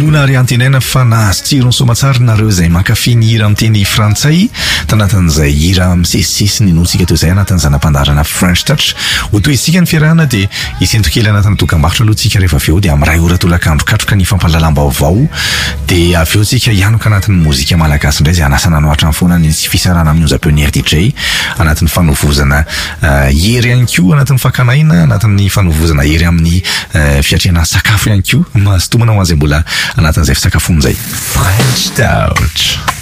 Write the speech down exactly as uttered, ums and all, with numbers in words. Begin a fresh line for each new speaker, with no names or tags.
Aloana ary antenaina fa nahatsiron somatsara nareo izay mankafy ny hira amin'ny teny frantsay tanatin'izay hira misesisesy ny nosika teo izay anatin'ny zanam-pandarana French Touch. Otoy isika ny fiarahana dia isento kely anatin'ny dokam-barotra aloha tsika rehefa avy eo dia amin'ny ray ora tolakandro-katroka ny fampahalalam-baovao dia avy eo tsika hianoka anatin'ny mozika malagasy indray izay anasana anao hatrany foana ny fisarana amin'ny onjam-pionnier D J anatin'ny fanovozana hery ihany koa anatin'ny fakanaina anatin'ny fanovozana hery amin'ny fiatrena sakafo ihany koa mahazotomana ho azy mbola anatin'izay fisakafoana izay French Touch.